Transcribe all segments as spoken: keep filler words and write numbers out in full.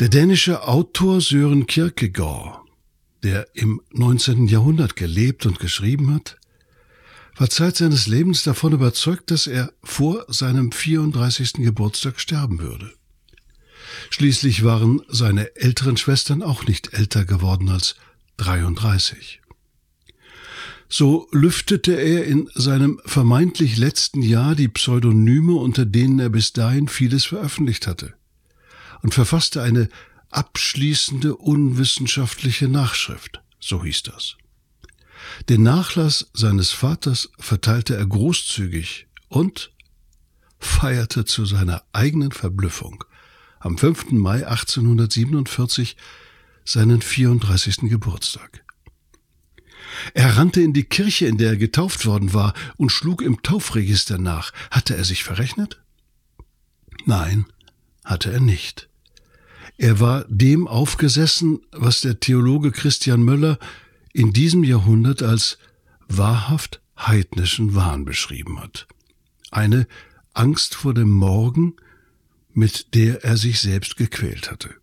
Der dänische Autor Søren Kierkegaard, der im neunzehnten Jahrhundert gelebt und geschrieben hat, war Zeit seines Lebens davon überzeugt, dass er vor seinem vierunddreißigsten Geburtstag sterben würde. Schließlich waren seine älteren Schwestern auch nicht älter geworden als dreiunddreißig. So lüftete er in seinem vermeintlich letzten Jahr die Pseudonyme, unter denen er bis dahin vieles veröffentlicht hatte, und verfasste eine abschließende unwissenschaftliche Nachschrift, so hieß das. Den Nachlass seines Vaters verteilte er großzügig und feierte zu seiner eigenen Verblüffung am fünften Mai achtzehnhundertsiebenundvierzig seinen vierunddreißigsten Geburtstag. Er rannte in die Kirche, in der er getauft worden war, und schlug im Taufregister nach. Hatte er sich verrechnet? Nein, hatte er nicht. Er war dem aufgesessen, was der Theologe Christian Möller in diesem Jahrhundert als wahrhaft heidnischen Wahn beschrieben hat. Eine Angst vor dem Morgen, mit der er sich selbst gequält hatte.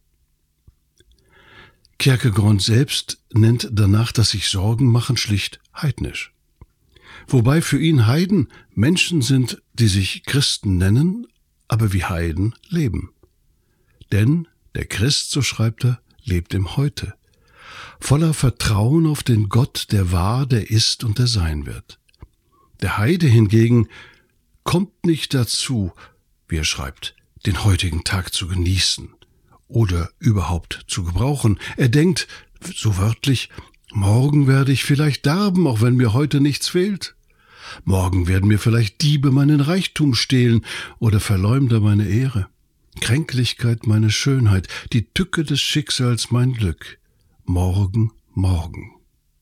Kierkegaard selbst nennt danach das sich Sorgen machen schlicht heidnisch. Wobei für ihn Heiden Menschen sind, die sich Christen nennen, aber wie Heiden leben. Denn der Christ, so schreibt er, lebt im Heute, voller Vertrauen auf den Gott, der war, der ist und der sein wird. Der Heide hingegen kommt nicht dazu, wie er schreibt, den heutigen Tag zu genießen oder überhaupt zu gebrauchen. Er denkt, so wörtlich, morgen werde ich vielleicht darben, auch wenn mir heute nichts fehlt. Morgen werden mir vielleicht Diebe meinen Reichtum stehlen oder Verleumder meine Ehre. Kränklichkeit meine Schönheit, die Tücke des Schicksals mein Glück. Morgen, morgen.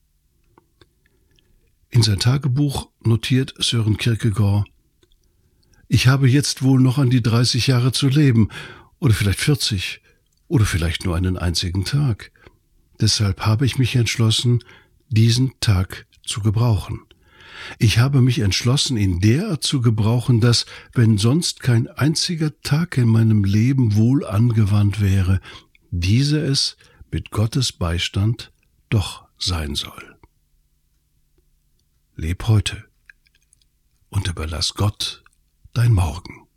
In sein Tagebuch notiert Søren Kierkegaard: Ich habe jetzt wohl noch an die dreißig Jahre zu leben, oder vielleicht vierzig, oder vielleicht nur einen einzigen Tag. Deshalb habe ich mich entschlossen, diesen Tag zu gebrauchen. Ich habe mich entschlossen, ihn derart zu gebrauchen, dass, wenn sonst kein einziger Tag in meinem Leben wohl angewandt wäre, dieser es mit Gottes Beistand doch sein soll. Leb heute und überlass Gott dein Morgen.